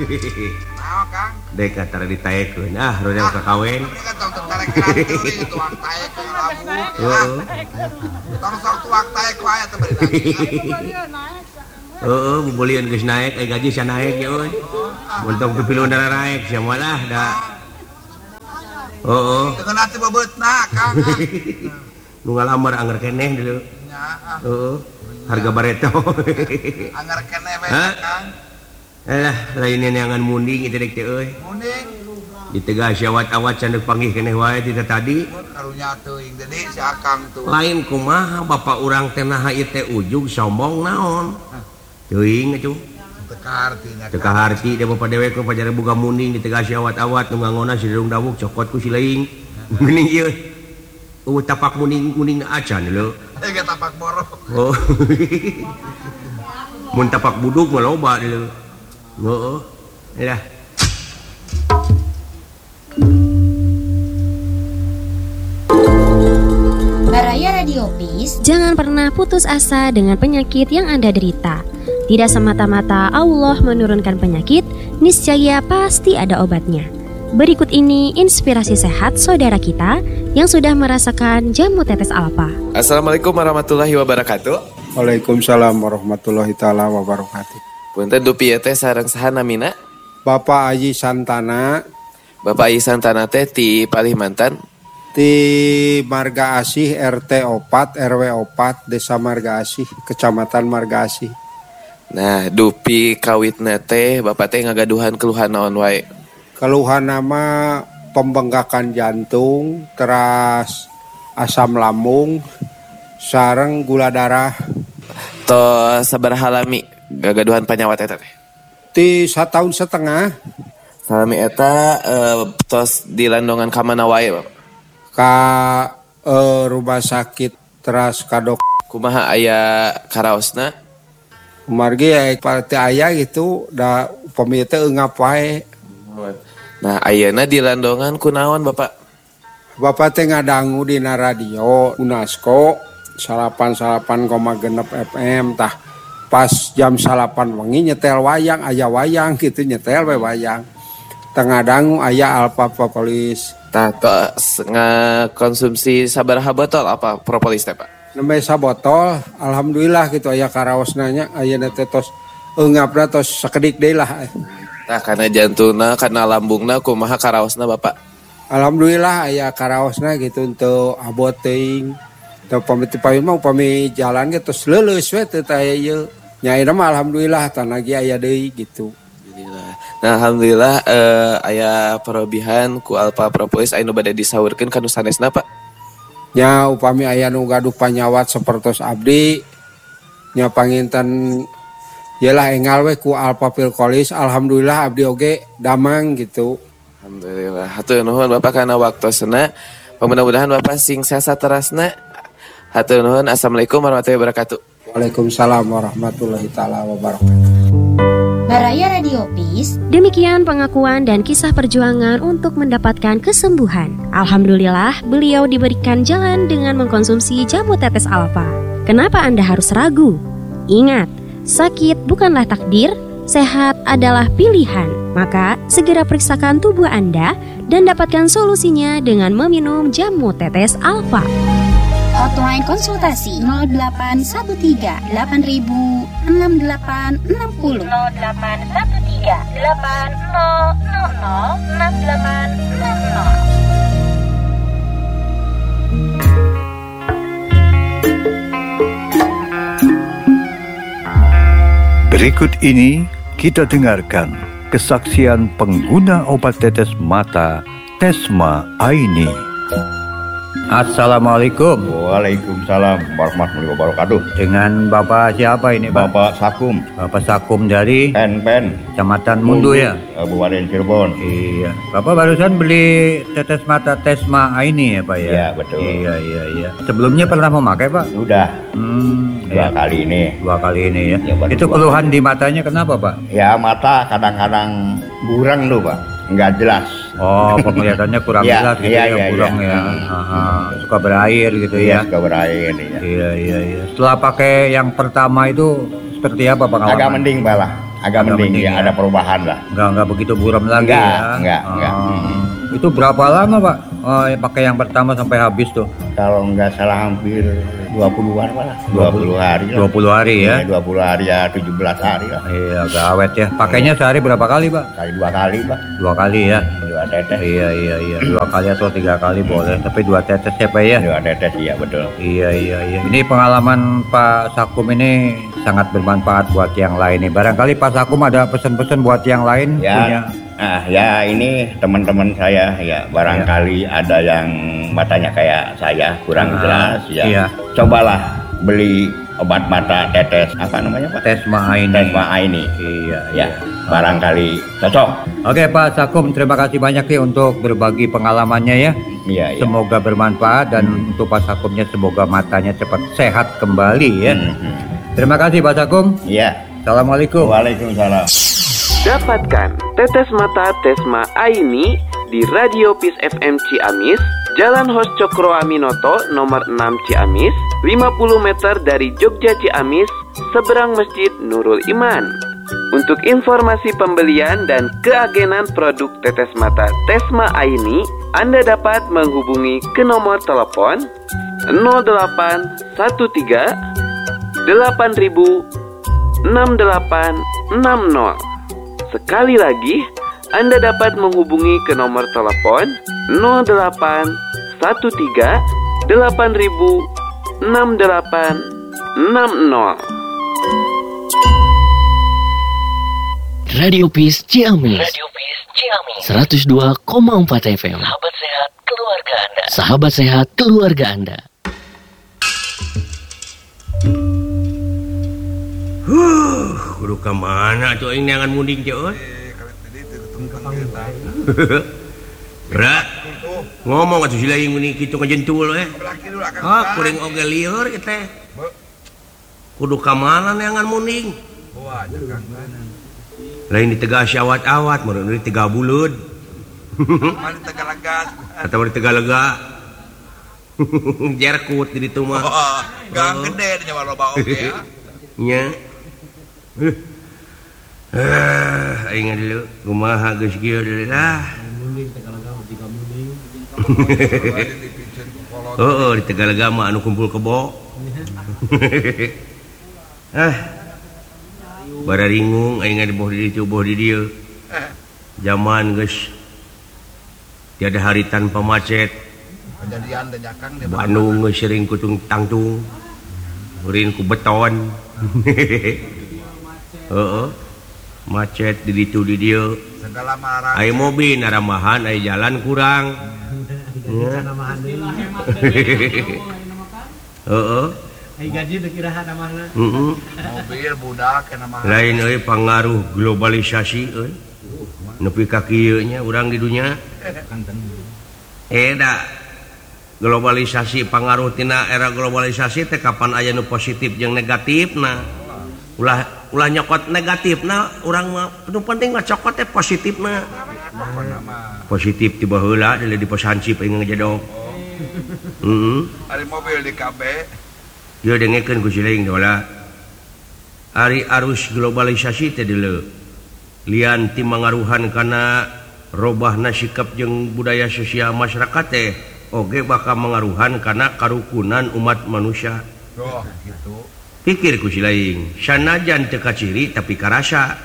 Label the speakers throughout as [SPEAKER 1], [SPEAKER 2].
[SPEAKER 1] Naon Kang?
[SPEAKER 2] Dek antara ditaekeun rojang kakawin.
[SPEAKER 1] Kan tong tarik kerang teuing tuang taek ke labu.
[SPEAKER 2] Heeh.
[SPEAKER 1] Tong sok tuang taek wae teh bari.
[SPEAKER 2] Heeh, bubulieun geus naek, gaji sia naek ya euy. Mun tong pipiluan dara naek sia mah lah da. Heeh.
[SPEAKER 1] Dengan hati bebeutna Kang.
[SPEAKER 2] Nu ngalamar anggar keneh dulu.
[SPEAKER 1] Nya,
[SPEAKER 2] Heeh. Harga bareto.
[SPEAKER 1] anggar keneh we
[SPEAKER 2] Hah?
[SPEAKER 1] Kang.
[SPEAKER 2] Alah, lain neangan munding itu dek teh euy.
[SPEAKER 1] Munding
[SPEAKER 2] Ditegah syawat-awat can deuk panggih keneh wae ti tadi.
[SPEAKER 1] karunya teuing deui si Akang tuh.
[SPEAKER 2] Lain kumaha bapak urang teh naha ieu teh ujug sombong naon. Teuing atuh.
[SPEAKER 1] Teu kahartina.
[SPEAKER 2] Teu kaharti dia bapak dewek nu pajara boga munding ditegah syawat-awat nu ngangona si Dedung Dawuk cokot ku si leuing. Mending ieu. Tapak munding acan lho.
[SPEAKER 1] Ega tapak borok.
[SPEAKER 2] Oh. Mun tapak buduk mah loba lho. Heeh. Dah.
[SPEAKER 3] Baraya Radio Peace.
[SPEAKER 4] Jangan pernah putus asa dengan penyakit yang Anda derita. Tidak semata-mata Allah menurunkan penyakit, niscaya pasti ada obatnya. Berikut ini inspirasi sehat saudara kita yang sudah merasakan jamu tetes alfa.
[SPEAKER 5] Assalamualaikum warahmatullahi wabarakatuh.
[SPEAKER 6] Waalaikumsalam warahmatullahi taala wabarakatuh.
[SPEAKER 5] Punten dupi teh sareng saha namina?
[SPEAKER 6] Bapak Aji Santana
[SPEAKER 5] Bapak Aji Santana teh ti Kalimantan.
[SPEAKER 6] di Marga Asih RT 4 RW 4 Desa Marga Asih Kecamatan Marga Asih.
[SPEAKER 5] Nah, dupi kawitna teh Bapak teh ngagaduhan keluhan naon wae?
[SPEAKER 6] Keluhan nama pembengkakan jantung, teras asam lambung, sareng gula darah.
[SPEAKER 5] To sabaraha lami gagaduhan panyawat eta teh?
[SPEAKER 6] Ti 1 tahun setengah
[SPEAKER 5] Salami eta tos dilandongan ka mana wae, Bapak?
[SPEAKER 6] ka rumah sakit teras kadok
[SPEAKER 5] Kumaha aya karaosna?
[SPEAKER 6] margi ya parti aya gitu da upami teh eungap wae.
[SPEAKER 5] Nah, ayeuna dilandongan kunaon, Bapak?
[SPEAKER 6] Bapak teh ngadangu dina radio UNESCO 88,6 FM tah pas jam 8 wengi nyetel wayang aya wayang gitu nyetel we wayang tengah dangu aya Alpha Propolis
[SPEAKER 5] Tah tos ngakonsumsi sabaraha botol apa propolis teh, Pak?
[SPEAKER 6] nembe sabotol alhamdulillah gitu aya karaosna nya ayeuna teh tos eungapna tos sakedik deui lah.
[SPEAKER 5] Tah kana jantungna kana lambungna kumaha karaosna, Bapak?
[SPEAKER 6] Alhamdulillah aya karaosna gitu untuk abot teuing. Teu pamiti payun mah upami jalan ge tos leuleus we teu teh ieu. Nya ayeuna mah alhamdulillah tan lagi aya deui gitu.
[SPEAKER 5] Nah, alhamdulillah aya parobihan ku Alpha Propolis anu bade disaurkeun ka nu sanesna, Pak.
[SPEAKER 6] Nya upami aya nu gaduh panyawat sapertos abdi nya panginten yalah engal we ku Alpha Propolis alhamdulillah abdi oge damang gitu.
[SPEAKER 5] Alhamdulillah. Hatur nuhun Bapak kana waktosna. Mudah-mudahan Bapak sing sehat terasna. Hatur nuhun. Assalamualaikum warahmatullahi wabarakatuh.
[SPEAKER 6] Waalaikumsalam warahmatullahi taala wabarakatuh.
[SPEAKER 3] Baraya Radio Peace.
[SPEAKER 4] Demikian pengakuan dan kisah perjuangan untuk mendapatkan kesembuhan. Alhamdulillah, beliau diberikan jalan dengan mengkonsumsi jamu tetes alfa. Kenapa Anda harus ragu? Ingat, sakit bukanlah takdir, sehat adalah pilihan. Maka, segera periksakan tubuh Anda dan dapatkan solusinya dengan meminum jamu tetes alfa.
[SPEAKER 3] Hotline konsultasi 0813 8000 6860 0813 8000 6860.
[SPEAKER 7] Berikut ini kita dengarkan kesaksian pengguna obat tetes mata Tesma Aini.
[SPEAKER 8] Assalamualaikum.
[SPEAKER 9] Waalaikumsalam warahmatullahi wabarakatuh.
[SPEAKER 8] Dengan Bapak siapa ini, Pak?
[SPEAKER 9] Bapak Sakum.
[SPEAKER 8] Bapak Sakum dari
[SPEAKER 9] Pen.
[SPEAKER 8] Kecamatan Mundu ya?
[SPEAKER 9] Kabupaten Cirebon.
[SPEAKER 8] Iya. Bapak barusan beli tetes mata Tesma ini ya, Pak ya?
[SPEAKER 9] Iya, betul.
[SPEAKER 8] Iya. Sebelumnya pernah memakai, Pak?
[SPEAKER 9] Sudah. Dua
[SPEAKER 8] Iya.
[SPEAKER 9] kali ini.
[SPEAKER 8] Dua kali ini ya.
[SPEAKER 9] Ya, baru
[SPEAKER 8] Itu
[SPEAKER 9] dua
[SPEAKER 8] keluhan di matanya kenapa, Pak?
[SPEAKER 9] Ya mata kadang-kadang burang tuh Pak. Nggak jelas.
[SPEAKER 8] Oh, penglihatannya kurang
[SPEAKER 9] Iya,
[SPEAKER 8] jelas gitu
[SPEAKER 9] iya,
[SPEAKER 8] ya,
[SPEAKER 9] iya,
[SPEAKER 8] kurang
[SPEAKER 9] iya.
[SPEAKER 8] ya. Aha. Suka berair gitu ya.
[SPEAKER 9] Suka berair ya.
[SPEAKER 8] Iya. Setelah pakai yang pertama itu seperti apa pengalaman?
[SPEAKER 9] Agak mending malah. agak mending ya, ada perubahan lah.
[SPEAKER 8] Enggak begitu buram lagi
[SPEAKER 9] Enggak.
[SPEAKER 8] Itu berapa lama Pak pakai yang pertama sampai habis tuh?
[SPEAKER 9] Kalau nggak salah hampir 20-an lah. 20 hari lah.
[SPEAKER 8] 20 hari ya?
[SPEAKER 9] 20 hari ya 17 hari lah.
[SPEAKER 8] Iya, agak awet ya. Pakainya sehari berapa kali Pak?
[SPEAKER 9] Kali 2 kali Pak.
[SPEAKER 8] 2 kali ya?
[SPEAKER 9] 2 tetes.
[SPEAKER 8] Iya. 2 kali atau 3 kali boleh. Tapi 2 tetes ya Pak ya?
[SPEAKER 9] 2 tetes iya betul.
[SPEAKER 8] Iya. Ini pengalaman Pak Sakum ini sangat bermanfaat buat yang lain nih. Barangkali Pak Sakum ada pesan-pesan buat yang lain
[SPEAKER 9] ya.
[SPEAKER 8] punya.
[SPEAKER 9] Ya ini teman-teman saya ya barangkali ada yang matanya kayak saya kurang jelas ya.
[SPEAKER 8] Iya.
[SPEAKER 9] Cobalah beli obat mata tetes apa namanya Pak?
[SPEAKER 8] Tesma Aini. Iya.
[SPEAKER 9] Barangkali cocok.
[SPEAKER 8] Oke Pak Sakum, terima kasih banyak nih untuk berbagi pengalamannya ya.
[SPEAKER 9] Iya.
[SPEAKER 8] Semoga bermanfaat dan untuk Pak Sakumnya semoga matanya cepat sehat kembali ya. Terima kasih Pak Sakum.
[SPEAKER 9] Iya.
[SPEAKER 8] Assalamualaikum.
[SPEAKER 9] Waalaikumsalam.
[SPEAKER 10] Dapatkan tetes mata Tesma Aini di Radio Peace FM Ciamis, Jalan Hos Cokro Aminoto nomor 6 Ciamis, 50 meter dari Jogja Ciamis, seberang Masjid Nurul Iman. Untuk informasi pembelian dan keagenan produk tetes mata Tesma Aini, Anda dapat menghubungi ke nomor telepon 0813 8000 6860. Sekali lagi, Anda dapat menghubungi ke nomor telepon 0813 8000 6860.
[SPEAKER 11] Radio Peace Ciamis 102,4 FM. Sahabat sehat keluarga Anda.
[SPEAKER 2] Kudu ke mana tuh ini angan munding tuh? Berat. Ngomong atuh sila yang ini kitu ngejentul kuring oge lieur kita. Kudu ka mana neangan munding? Lain di Tegal awat-awat, meureun di Tegal Buleud.
[SPEAKER 1] Mana Tegalaga?
[SPEAKER 2] Atau di Tegalaga. Jerkut di ditu mah.
[SPEAKER 1] Gang gede di nyawa loba oge ya.
[SPEAKER 2] Nya. Ingat dulu, kumaha geus kieu deui lah. Oh, di Tegalaga mah anu kumpul kebo. Bararingung aing di bawah di dieu. Zaman geus tiada hari tanpa macet.
[SPEAKER 1] Kejadian danyakan di
[SPEAKER 2] Bandung geus sering kutung tangtung. Urin ku beton. Macet di ditu di dieu.
[SPEAKER 1] Segala marah.
[SPEAKER 2] Aya mobil naramahan, aya jalan kurang.
[SPEAKER 12] Ai gaji teu kirahan amahna.
[SPEAKER 1] Mobil budak kana mah.
[SPEAKER 2] Lain euy pangaruh globalisasi euy. Nepi ka kieu nya urang di dunya. Da globalisasi pangaruh tina era globalisasi teh kapan aya nu positif jeung negatifna. Ulah nyokot negatifna urang mah nu penting mah cokot teh positifna. Positif tiba heula di posansip aing ngejadok.
[SPEAKER 1] Ari mobil di KB.
[SPEAKER 2] Yo dengekeun ku sileing dola. Ari arus globalisasi teh deuleu. Lian ti mangaruhan kana robahna sikap jeung budaya sosial masyarakat teh oge bakal mangaruhan kana karukunan umat manusia.
[SPEAKER 1] Oh, gitu.
[SPEAKER 2] Pikir ku sileing, sanajan teu kaciri tapi karasa.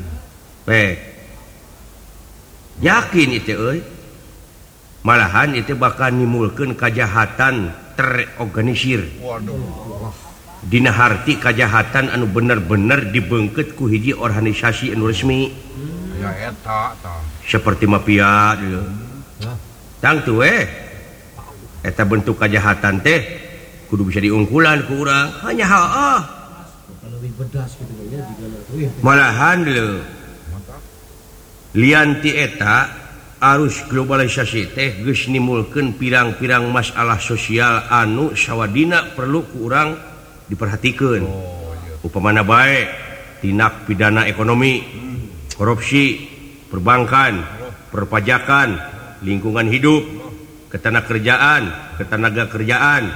[SPEAKER 2] Yakin itu euy. Malahan itu bakal nimulkeun kajahatan terorganisir.
[SPEAKER 1] Waduh.
[SPEAKER 2] Dina harti kajahatan anu bener-bener dibeungkeut ku hiji organisasi anu resmi.
[SPEAKER 1] Ya eta tah.
[SPEAKER 2] Seperti mafia dulu. Tang tu eta bentuk kajahatan teh kudu bisa diungkulan ku urang. Hanya malahan dulu. Lian ti eta arus globalisasi teh geus nimulkeun pirang-pirang masalah sosial anu sawadina perlu ku urang diperhatikeun. Upamana bae tindak pidana ekonomi, korupsi, perbankan, perpajakan, lingkungan hidup, ketenaga kerjaan,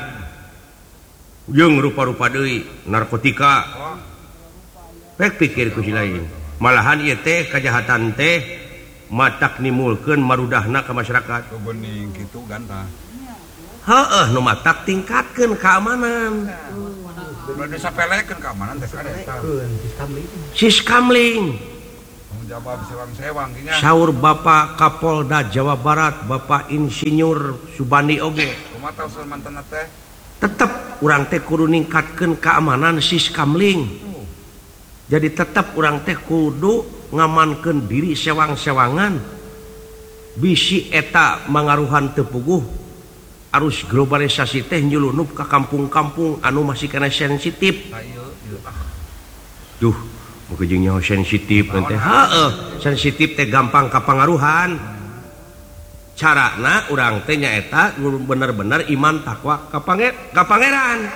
[SPEAKER 2] jeung rupa-rupa deui narkotika. Pek pikir ku si lain. malahan ieu teh kejahatan teh matak nimulkeun marudahna ka masyarakat.
[SPEAKER 6] Bening kitu ganta.
[SPEAKER 2] Heeh, nu matak tingkatkeun keamanan.
[SPEAKER 6] Udah disapelekeun keamanan teh kadeta.
[SPEAKER 2] Siskamling.
[SPEAKER 6] Jawab sewang-sewang kinya.
[SPEAKER 2] Saur Bapak Kapolda Jawa Barat, Bapak Insinyur Subandi oge.
[SPEAKER 6] Kumaha usul mantena teh?
[SPEAKER 2] Tetep urang teh kudu ningkatkeun keamanan Siskamling. Jadi tetep urang teh kudu ngamankeun diri sewang-sewangan. Bisi eta mangaruhan teu puguh arus globalisasi teh nyulunup ka kampung-kampung anu masih kena sensitif. Duh, mungkin nyaho sensitif nanti. Sensitif teh gampang kapangaruhan. Carana urang teh nyaeta bener-bener iman takwa ka pangeran.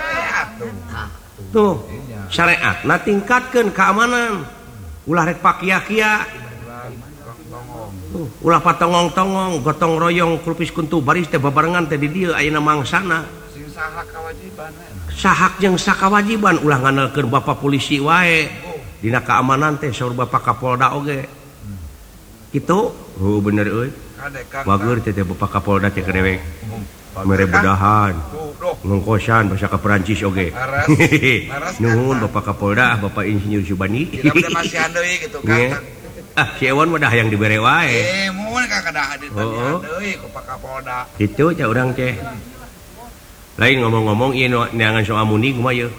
[SPEAKER 2] Tuh, syariatna tingkatkeun keamanan. Ulah rek pakia-kia. Ulah patongong-tongong, gotong royong kulpis kuntu baris teh babarengan teh di dieu ayeuna mangsana.
[SPEAKER 6] Sing saha kawajiban.
[SPEAKER 2] Sahak jeung sakawajiban ulah ngandelkeun Bapak polisi wae. Dina keamanan teh saur Bapak Kapolda oge. Kitu? Oh bener euy. Bageur teh Bapak Kapolda teh kadewek. Mere bedahan. Ngongkosan bahasa ka Perancis oge. Nuhun Bapak Kapolda, Bapak Insinyur Subandi.
[SPEAKER 1] Masih deui gitu kan.
[SPEAKER 2] Si Ewan mah dah yang dibere wae.
[SPEAKER 1] Mun ka kada hadir deui ku Pak Kapolda.
[SPEAKER 2] Kitu ca urang teh. Lain ngomong-ngomong ieu neangan soal muning kumaha ieu?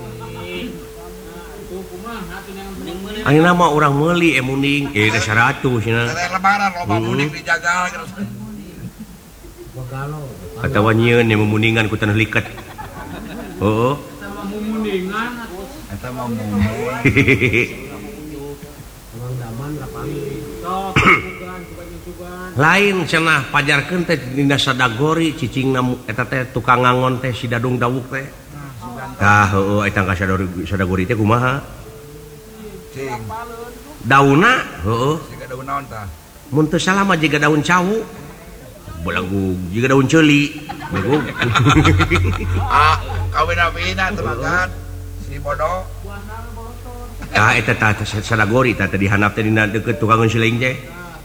[SPEAKER 2] Ayeuna mah urang meuli muning, da 100 cenah.
[SPEAKER 1] Lebaran loba muning dijagal gitu.
[SPEAKER 2] Atawa nyieun yang memuningan ku tanah liket. Heeh.
[SPEAKER 1] Eta mah mumuningan. Eta mah mumun.
[SPEAKER 2] Lain cenah pajarkeun teh dina sadagori cicingna eta teh tukang ngangon teh si Dadung Dawuk teh. Tah heueuh eta ka sadagori teh kumaha?
[SPEAKER 1] Cing.
[SPEAKER 2] Daunna heueuh.
[SPEAKER 1] Siga daun naon tah?
[SPEAKER 2] Mun teu salah mah jiga daun cawu. Belagu jiga daun ceuli. Belagu.
[SPEAKER 1] Kawin-kawina teh makan si bodoh.
[SPEAKER 2] Tah eta tah sadagori tah dihandap teh dina deukeut tukang siling teh.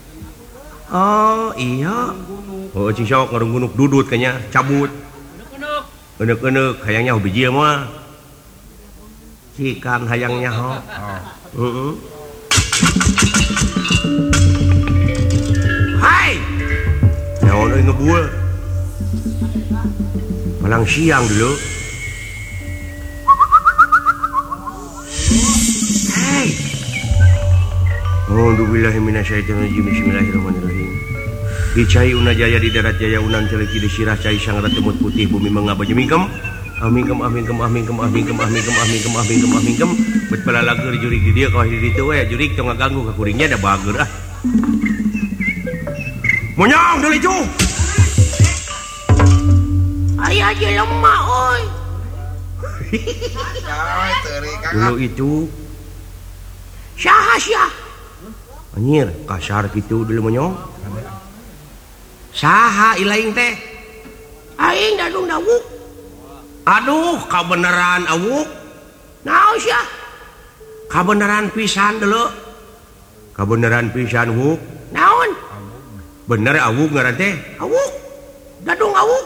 [SPEAKER 2] Oh iya. Oh cing sok ngarunggunuk dudut kayaknya cabut. Enek-enek hayangnya hiji mah. Cikan hayangnya ho. Heeh. Hai. Naon euy ngebuel. Malang siang dulu. Hai. A'udzubillahi minasyaitonirrajim. Bismillahirrahmanirrahim. Dicai una jaya di darat jaya unan celeki di sirah cai sang ratemut putih bumi mengabah jemingkem. Amingkem amingkem amingkem amingkem amingkem amingkem amingkem amingkem. Bet pala lager jurig di dieu ka di ditu we jurig tong ngaganggu ka kuringnya da bager ah. Monyong deui cu. Aya jelema oi. Dulu itu Syah anjir kasar gitu dulu monyong. Saha ilaing teh? Aing Dadung Dawuk. Aduh, kabeneran awuk. Naon sia? Kabeneran pisan dulu. Kabeneran pisan wuk. Naon? Bener awuk ngaran teh? Awuk. Dadung awuk.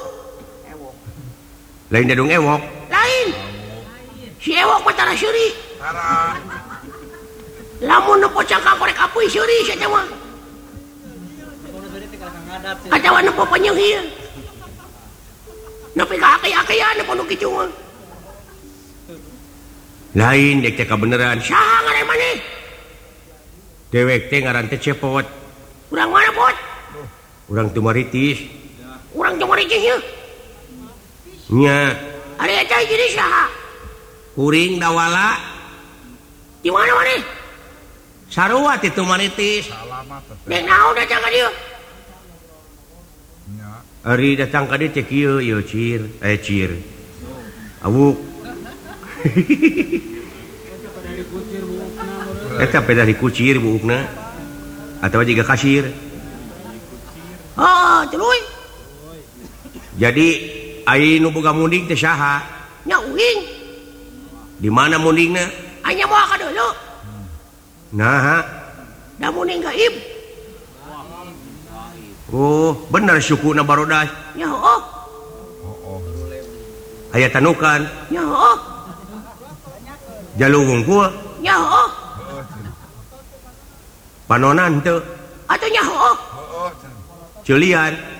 [SPEAKER 2] Lain Dadung ewok. Lain. Si ewok mah tara seuri.
[SPEAKER 1] Tara.
[SPEAKER 2] Lamun nepo cangkang korek apuy seuri sia mah. Kacawa nepo panyeunghieu. Nepi ka akay-akayan nepo nu kicu mah. Lain dek teh kabeneran. Saha ngaran maneh? Dewek teh ngaran teh Cepot. Urang mana, Pot? Urang Tumaritis. Urang Tumaritis ieu. Nya. Ari eta jadi saha? Kuring Dawala. Di mana maneh? Sarua ti Tumaritis. Dek naon datang ka dieu? Ari datang ka dieu cek ieu cir. Awuk. Eta peda dikucir buukna. Atawa jiga kasir. Tuluy. Jadi ai nu boga munding teh saha? Nya uing. Di mana mundingna? Anya moal ka deuleu. Nah namun yang gaib. Oh benar suku na barodah. Nyaho. Aya tanukan. Nyaho. Jalung unggul. Nyaho. Panonan teu. Atuh nyaho. Ceulian.